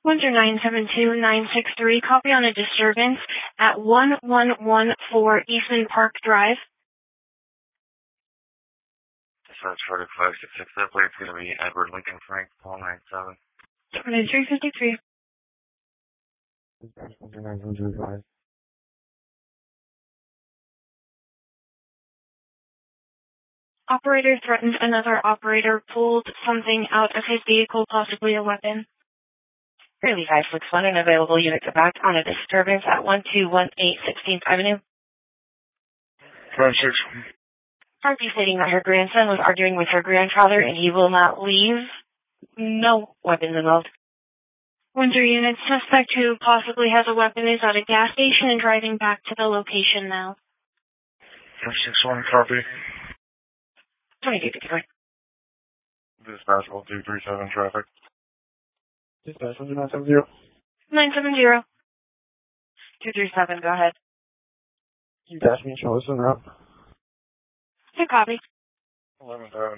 10972-963, copy on a disturbance at 1114 Eastman Park Drive. Dispatch Charter 566, that plate's going to be Edward Lincoln Frank, Paul 97. 353. Dispatch 10975. Operator threatened another operator, pulled something out of his vehicle, possibly a weapon. Currently 561, an available unit to back on a disturbance at 1218 16th Avenue. 561. Harvey stating that her grandson was arguing with her grandfather and he will not leave. No weapons involved. 1-3 unit, suspect who possibly has a weapon is at a gas station and driving back to the location now. 561, copy. 2254. Dispatch 237 traffic. Dispatch 970. 970. 237, go ahead. You dash me, show us en route. Good copy. 11,000.